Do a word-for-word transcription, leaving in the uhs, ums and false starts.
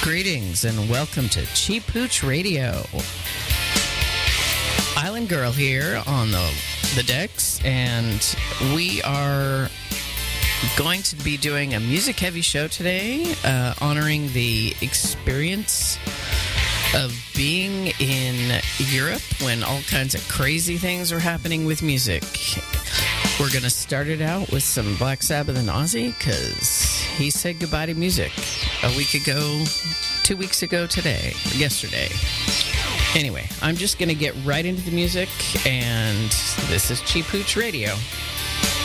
Greetings and welcome to Cheap Hooch Radio. Island Girl here on the, the decks, and we are going to be doing a music-heavy show today, uh, honoring the experience of being in Europe when all kinds of crazy things were happening with music. We're going to start it out with some Black Sabbath and Ozzy, because he said goodbye to music a week ago, two weeks ago today, yesterday. Anyway, I'm just going to get right into the music, and this is Cheap Hooch Radio.